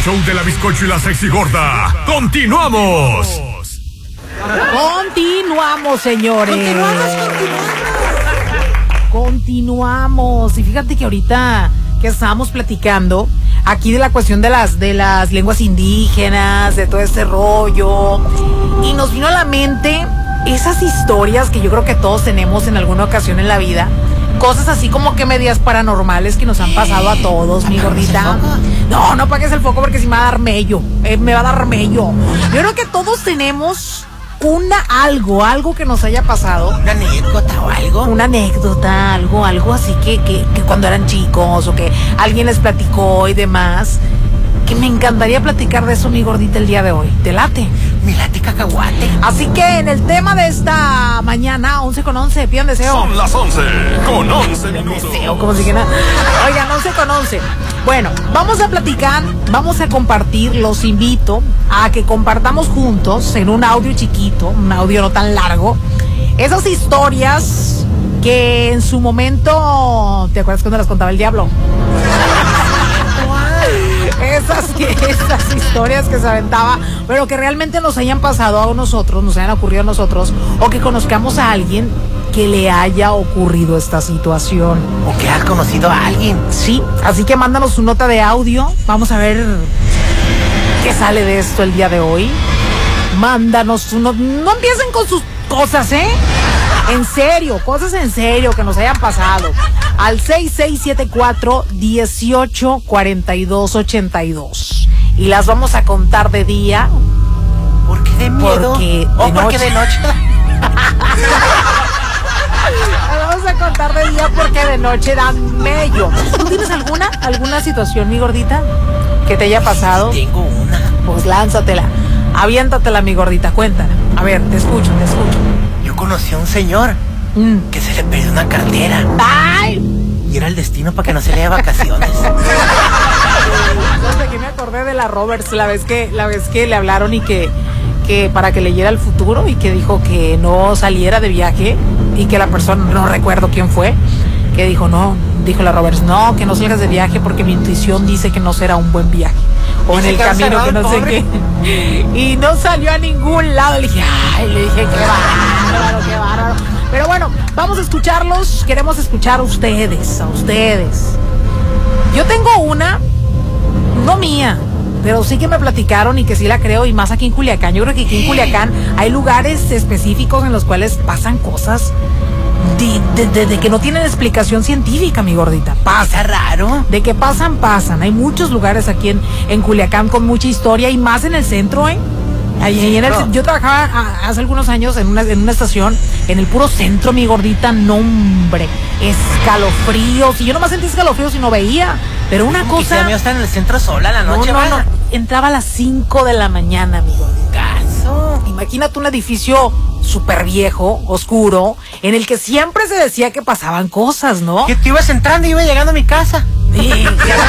show de la bizcocho y la sexy gorda. ¡Continuamos! Continuamos, señores. Continuamos. Y fíjate que ahorita que estábamos platicando aquí de la cuestión de las lenguas indígenas, de todo este rollo, y nos vino a la mente esas historias que yo creo que todos tenemos en alguna ocasión en la vida. Cosas así como que medias paranormales que nos han pasado a todos, mi gordita. No apagues el foco porque si me va a dar mello. Me va a dar mello. Yo creo que todos tenemos algo que nos haya pasado. ¿Una anécdota o algo? Una anécdota, algo así que cuando eran chicos o que alguien les platicó y demás. Que me encantaría platicar de eso, mi gordita, el día de hoy. ¿Te late? Me late cacahuate. Así que en el tema de esta mañana, 11:11, pidan deseo. Son las 11:11 minutos. Deseo, como si que nada. Oigan, 11:11. Bueno, vamos a platicar, vamos a compartir, los invito a que compartamos juntos en un audio chiquito, un audio no tan largo, esas historias que en su momento, ¿te acuerdas cuando las contaba el diablo? Esas historias que se aventaba, pero que realmente nos hayan pasado a nosotros, nos hayan ocurrido a nosotros, o que conozcamos a alguien que le haya ocurrido esta situación. O que has conocido a alguien. Sí, así que mándanos su nota de audio. Vamos a ver qué sale de esto el día de hoy. Mándanos su nota. No empiecen con sus cosas, ¿eh? En serio, cosas en serio que nos hayan pasado. Al 6674-184282. Y las vamos a contar de día. ¿Por qué de miedo? Porque de noche. Las vamos a contar de día porque de noche dan mello. ¿Tú tienes alguna situación, mi gordita, que te haya pasado? Sí, tengo una. Pues lánzatela. Aviéntatela, mi gordita, cuéntala. A ver, te escucho. Yo conocí a un señor que se le perdió una cartera. ¡Ay! Y era el destino para que no se le dé vacaciones. Desde que me acordé de la Roberts, la vez que le hablaron y que para que leyera el futuro y que dijo que no saliera de viaje y que la persona, no recuerdo quién fue, que dijo la Roberts, no, que no salgas de viaje porque mi intuición dice que no será un buen viaje. O en el camino que no sé qué. Y no salió a ningún lado. Le dije, qué bárbaro. Pero bueno, vamos a escucharlos. Queremos escuchar a ustedes. Yo tengo una, no mía, pero sí que me platicaron y que sí la creo, y más aquí en Culiacán. Yo creo que aquí en Culiacán hay lugares específicos en los cuales pasan cosas de que no tienen explicación científica, mi gordita. Pasa raro. De que pasan. Hay muchos lugares aquí en Culiacán con mucha historia, y más en el centro, ¿eh? Yo trabajaba hace algunos años en una estación en el puro centro, mi gordita. No, hombre, escalofríos. Y yo no más sentí escalofríos y no veía. Pero una cosa. Mi amigo está en el centro sola la noche. No. Entraba a las 5 de la mañana, mi gordita. Imagínate un edificio súper viejo, oscuro, en el que siempre se decía que pasaban cosas, ¿no? Que tú ibas entrando y iba llegando a mi casa. Sí,